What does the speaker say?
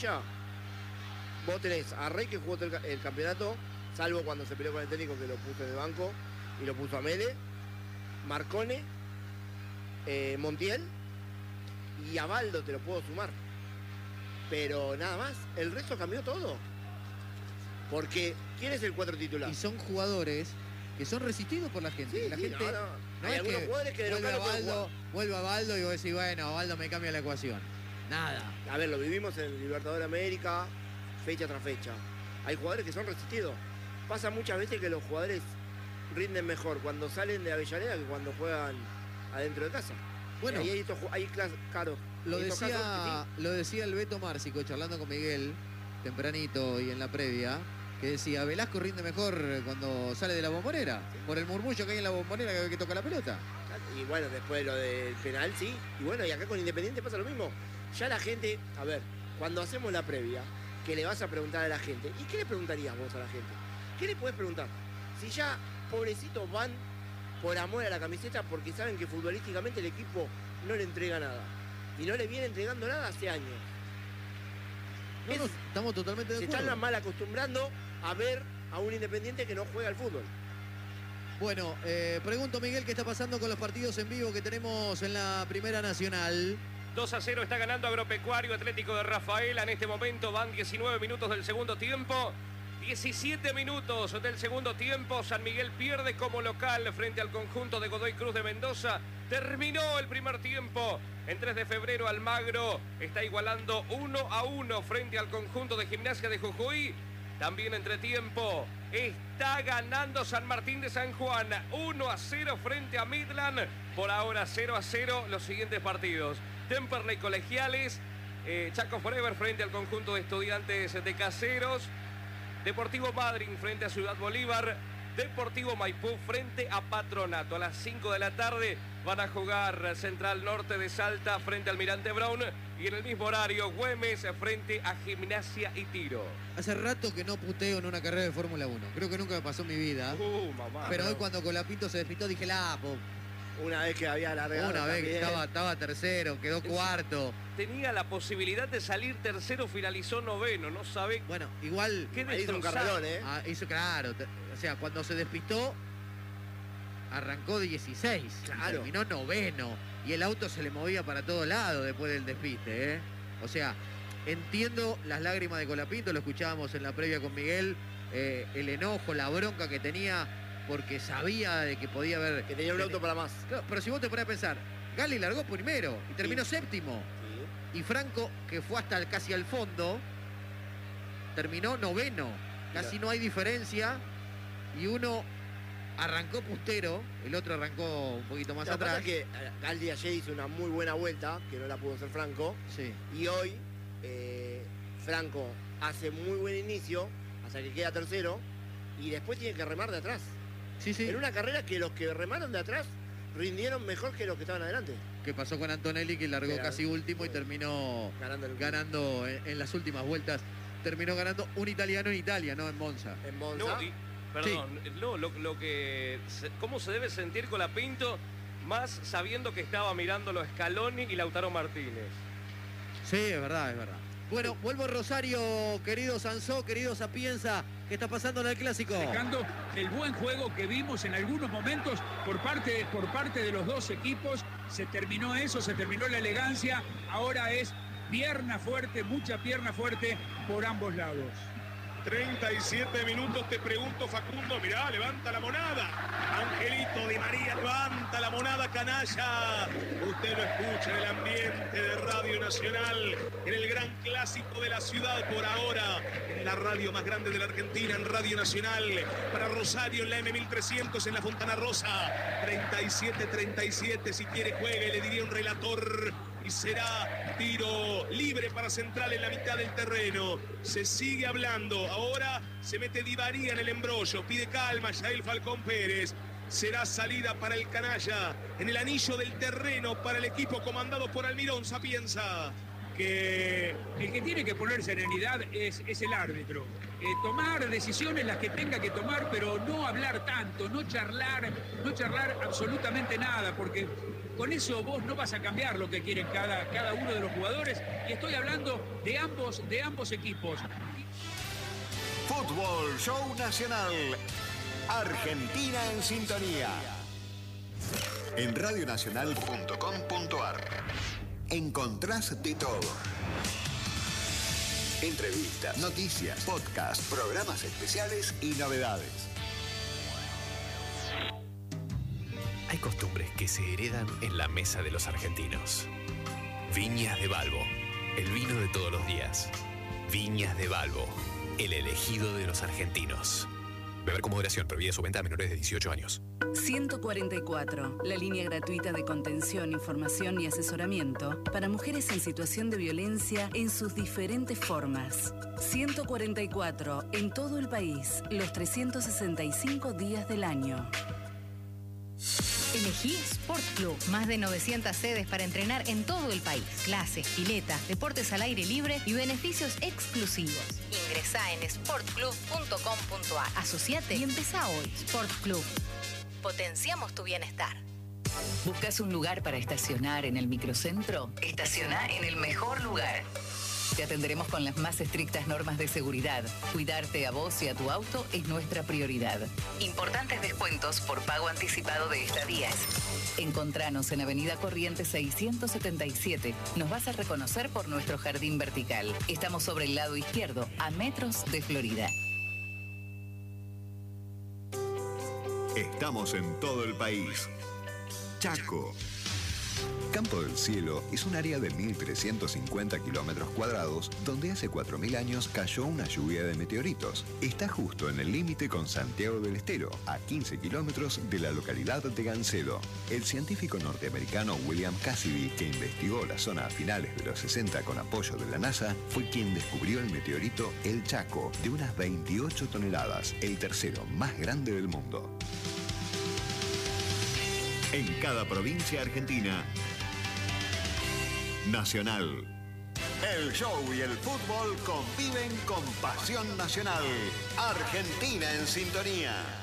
Ya, vos tenés a Rey que jugó todo el campeonato, salvo cuando se peleó con el técnico que lo puso en el banco y lo puso a Mele, Marcone, Montiel y a Baldo te lo puedo sumar. Pero nada más, el resto cambió todo. Porque, ¿quién es el 4 titular? Y son jugadores que son resistidos por la gente. Sí, la sí, gente no hay algunos jugadores que de vuelve a Baldo y vos decís, bueno, Baldo me cambia la ecuación. Nada. A ver, lo vivimos en el Libertadores de América, fecha tras fecha. Hay jugadores que son resistidos. Pasa muchas veces que los jugadores rinden mejor cuando salen de Avellaneda que cuando juegan adentro de casa. Bueno, hay claro. Lo decía el Beto Márcico charlando con Miguel tempranito y en la previa, que decía, Velasco rinde mejor cuando sale de la Bombonera, sí, por el murmullo que hay en la Bombonera que toca la pelota. Y bueno, después lo del penal, sí. Y bueno, y acá con Independiente pasa lo mismo. Ya la gente, a ver, cuando hacemos la previa, que le vas a preguntar a la gente, ¿y qué le preguntarías vos a la gente? ¿Qué le podés preguntar? Si ya, pobrecitos, van por amor a la camiseta porque saben que futbolísticamente el equipo no le entrega nada. Y no le viene entregando nada hace años. Estamos totalmente de acuerdo. Se están mal acostumbrando a ver a un Independiente que no juega al fútbol. Bueno, pregunto, Miguel, ¿qué está pasando con los partidos en vivo que tenemos en la Primera Nacional? 2-0 está ganando Agropecuario Atlético de Rafaela. En este momento van 19 minutos del segundo tiempo. 17 minutos del segundo tiempo. San Miguel pierde como local frente al conjunto de Godoy Cruz de Mendoza. Terminó el primer tiempo. En 3 de febrero Almagro está igualando 1-1 frente al conjunto de Gimnasia de Jujuy. También entretiempo está ganando San Martín de San Juan 1-0 frente a Midland. Por ahora 0-0 los siguientes partidos. Temperley Colegiales, Chaco Forever frente al conjunto de Estudiantes de Caseros. Deportivo Madryn frente a Ciudad Bolívar. Deportivo Maipú frente a Patronato. A las 5 de la tarde van a jugar Central Norte de Salta frente al Almirante Brown. Y en el mismo horario, Güemes frente a Gimnasia y Tiro. Hace rato que no puteo en una carrera de Fórmula 1. Creo que nunca me pasó en mi vida. Mamá. Pero hoy cuando Colapinto se despistó dije, una vez que había largado. Una vez que estaba tercero, quedó cuarto. Tenía la posibilidad de salir tercero, finalizó noveno, no sabe. Bueno, igual. Hizo un carrerón, hizo, claro. O sea, cuando se despistó, arrancó 16. Claro. Terminó noveno. Y el auto se le movía para todos lados después del despiste, O sea, entiendo las lágrimas de Colapinto, lo escuchábamos en la previa con Miguel. El enojo, la bronca que tenía, porque sabía de que podía haber... Que tenía un auto para más. Claro, pero si vos te ponés a pensar, Gali largó primero y terminó séptimo. Sí. Y Franco, que fue hasta casi al fondo, terminó noveno. Casi no hay diferencia. Y uno arrancó pustero, el otro arrancó un poquito más atrás. Pasa que Galdi ayer hizo una muy buena vuelta, que no la pudo hacer Franco. Sí. Y hoy Franco hace muy buen inicio, hasta que queda tercero, y después tiene que remar de atrás. Sí, sí. En una carrera que los que remaron de atrás rindieron mejor que los que estaban adelante. ¿Qué pasó con Antonelli, que largó casi último y terminó ganando en las últimas vueltas? Terminó ganando un italiano en Italia, no en Monza. En Monza. No, perdón, sí. No, lo que... ¿Cómo se debe sentir Colapinto, más sabiendo que estaba mirando Scaloni y Lautaro Martínez? Sí, es verdad, es verdad. Bueno, vuelvo a Rosario, querido Sansó, querido Sapienza. ¿Qué está pasando en el Clásico? Dejando el buen juego que vimos en algunos momentos por parte de los dos equipos. Se terminó eso, se terminó la elegancia. Ahora es pierna fuerte, mucha pierna fuerte por ambos lados. 37 minutos, te pregunto, Facundo, mirá, levanta la monada. Angelito Di María levanta la monada, canalla. Usted lo escucha en el ambiente de Radio Nacional, en el gran clásico de la ciudad por ahora, en la radio más grande de la Argentina, en Radio Nacional, para Rosario en la M1300 en la Fontana Rosa. 37-37, si quiere juegue, le diría un relator. Y será tiro libre para Central en la mitad del terreno. Se sigue hablando. Ahora se mete Di María en el embrollo. Pide calma Yael Falcón Pérez. Será salida para el canalla. En el anillo del terreno para el equipo comandado por Almirón Sapienza. que el que tiene que poner serenidad es el árbitro. Tomar decisiones las que tenga que tomar, pero no hablar tanto, no charlar absolutamente nada, porque con eso vos no vas a cambiar lo que quieren cada uno de los jugadores, y estoy hablando de ambos equipos. Fútbol Show Nacional. Argentina en sintonía. En radionacional.com.ar encontrás de todo. Entrevistas, noticias, podcasts, programas especiales y novedades. Hay costumbres que se heredan en la mesa de los argentinos. Viñas de Balbo, el vino de todos los días. Viñas de Balbo, el elegido de los argentinos. Beber con moderación, prohibida su venta a menores de 18 años. 144, la línea gratuita de contención, información y asesoramiento para mujeres en situación de violencia en sus diferentes formas. 144, en todo el país, los 365 días del año. Elegí Sport Club. Más de 900 sedes para entrenar en todo el país. Clases, piletas, deportes al aire libre y beneficios exclusivos. Ingresá en sportclub.com.ar. Asociate y empezá hoy. Sport Club. Potenciamos tu bienestar. ¿Buscas un lugar para estacionar en el microcentro? Estaciona en el mejor lugar. Te atenderemos con las más estrictas normas de seguridad. Cuidarte a vos y a tu auto es nuestra prioridad. Importantes descuentos por pago anticipado de estadías. Encontranos en Avenida Corrientes 677. Nos vas a reconocer por nuestro jardín vertical. Estamos sobre el lado izquierdo, a metros de Florida. Estamos en todo el país. Chaco. Campo del Cielo es un área de 1.350 kilómetros cuadrados donde hace 4.000 años cayó una lluvia de meteoritos. Está justo en el límite con Santiago del Estero, a 15 kilómetros de la localidad de Gancedo. El científico norteamericano William Cassidy, que investigó la zona a finales de los 60 con apoyo de la NASA, fue quien descubrió el meteorito El Chaco, de unas 28 toneladas, el tercero más grande del mundo. En cada provincia argentina, Nacional. El show y el fútbol conviven con pasión nacional. Argentina en sintonía.